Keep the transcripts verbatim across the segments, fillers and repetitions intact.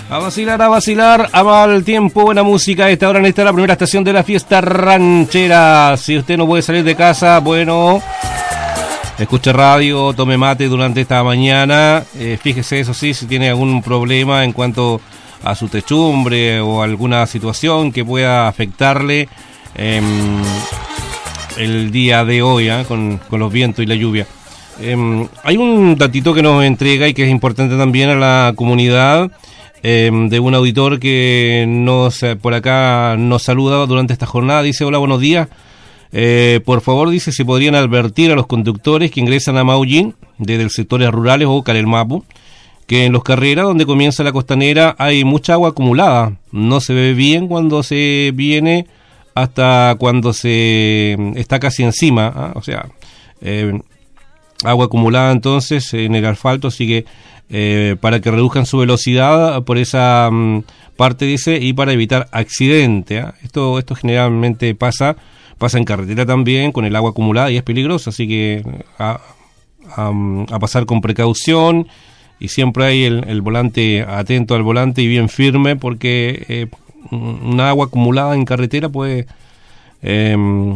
A vacilar, a vacilar, a mal tiempo, buena música. A esta hora en esta la primera estación de la fiesta ranchera. Si usted no puede salir de casa, bueno, escuche radio, tome mate durante esta mañana. Eh, fíjese, eso sí, si tiene algún problema en cuanto a su techumbre o alguna situación que pueda afectarle eh, el día de hoy, ¿eh? con, con los vientos y la lluvia. Eh, hay un datito que nos entrega y que es importante también a la comunidad. Eh, de un auditor que nos por acá nos saluda durante esta jornada. Dice: hola, buenos días, eh, por favor, dice, si podrían advertir a los conductores que ingresan a Maullín desde los sectores rurales o Carelmapu, que en los carreras donde comienza la costanera hay mucha agua acumulada, no se ve bien cuando se viene hasta cuando se está casi encima, ¿eh? O sea, eh, agua acumulada entonces en el asfalto, así que Eh, para que reduzcan su velocidad por esa um, parte, dice, y para evitar accidentes, ¿eh? Esto esto generalmente pasa pasa en carretera también con el agua acumulada y es peligroso, así que a, a, a pasar con precaución y siempre hay el, el volante, atento al volante y bien firme, porque eh, una agua acumulada en carretera puede eh,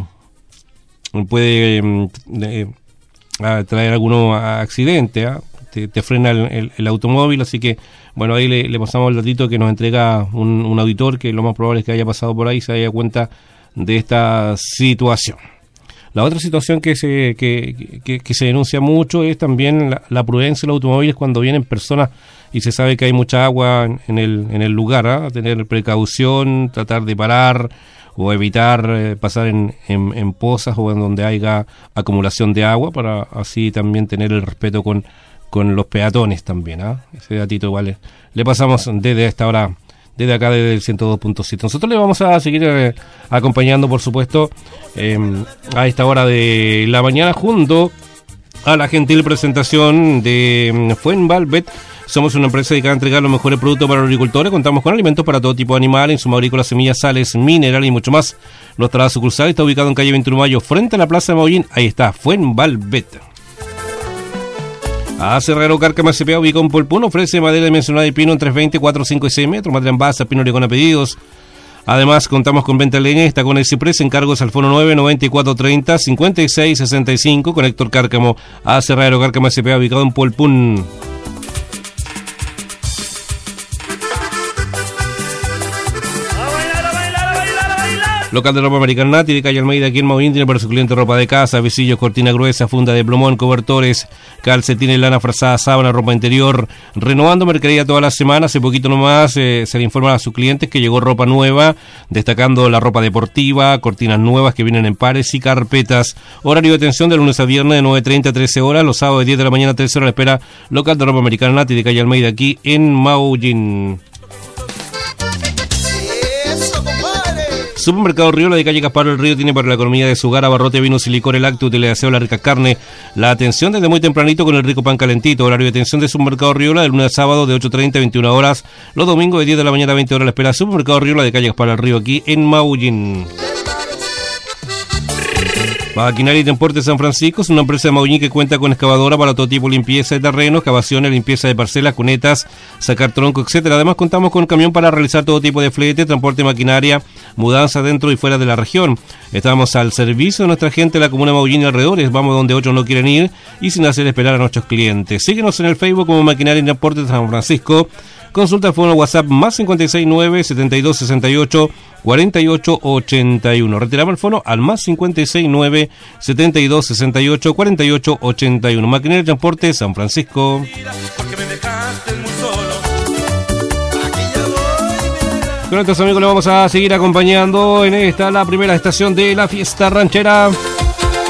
puede eh, traer algunos accidentes, ¿eh? Te, te frena el, el, el automóvil, así que bueno, ahí le, le pasamos el datito que nos entrega un, un auditor que lo más probable es que haya pasado por ahí y se haya cuenta de esta situación. La otra situación que se que, que, que se denuncia mucho es también la, la prudencia de los automóviles cuando vienen personas y se sabe que hay mucha agua en, en el en el lugar, ¿eh? Tener precaución, tratar de parar o evitar eh, pasar en, en, en pozas o en donde haya acumulación de agua, para así también tener el respeto con con los peatones también, ¿eh? Ese datito igual le, le pasamos desde esta hora, desde acá, desde el ciento dos punto siete. Nosotros le vamos a seguir eh, acompañando, por supuesto, eh, a esta hora de la mañana, junto a la gentil presentación de Fuenvalvet. Somos una empresa dedicada a entregar los mejores productos para los agricultores. Contamos con alimentos para todo tipo de animales, insumos agrícolas, semillas, sales, minerales y mucho más. Nuestra sucursal está ubicada en calle veintiuno de mayo, frente a la Plaza de Maullín. Ahí está, Fuenvalvet. A Cerrero Cárcamo S P A, ubicado en Polpún, ofrece madera dimensionada de pino en tres veinte, cuatro, cinco y seis metros, madera en base, pino oregón a pedidos. Además, contamos con venta de leña, está con el Ciprés, encargos al fono nueve noventa y cuatro treinta, cincuenta y seis sesenta y cinco, con Héctor Cárcamo. A Cerrero Cárcamo S P A, ubicado en Polpún. Local de ropa americana Nati de calle Almeida, aquí en Maullín, tiene para su cliente ropa de casa, visillos, cortina gruesa, funda de plumón, cobertores, calcetines, lana frazada, sábana, ropa interior, renovando mercadería toda la semana. Hace poquito nomás eh, se le informa a sus clientes que llegó ropa nueva, destacando la ropa deportiva, cortinas nuevas que vienen en pares y carpetas. Horario de atención de lunes a viernes de nueve treinta a trece horas, los sábados de diez de la mañana a trece horas. La espera local de ropa americana Nati de calle Almeida, aquí en Maullín. Supermercado Riola de calle Casparo del Río tiene para la economía de su hogar abarrote, vinos y licores, lácteos, teleaseo, la rica carne, la atención desde muy tempranito con el rico pan calentito. Horario de atención de Supermercado Riola de lunes a sábado de ocho treinta a veintiuna horas, los domingos de diez de la mañana a veinte horas. La espera Supermercado Riola de calle Casparo del Río, aquí en Maullín. Maquinaria y Transporte San Francisco es una empresa de Maullín que cuenta con excavadora para todo tipo de limpieza de terrenos, excavaciones, limpieza de parcelas, cunetas, sacar tronco, etcétera. Además, contamos con un camión para realizar todo tipo de flete, transporte de maquinaria, mudanza dentro y fuera de la región. Estamos al servicio de nuestra gente de la comuna de Maullín y alrededores. Vamos donde otros no quieren ir y sin hacer esperar a nuestros clientes. Síguenos en el Facebook como Maquinaria y Transporte San Francisco. Consulta el fono WhatsApp más cinco seis nueve, setenta y dos sesenta y ocho, cuarenta y ocho ochenta y uno. Retiramos el fono al más cinco seis nueve, setenta y dos sesenta y ocho, cuarenta y ocho ochenta y uno. Maquinaria y Transporte San Francisco. Con nuestros amigos le vamos a seguir acompañando en esta, la primera estación de la fiesta ranchera.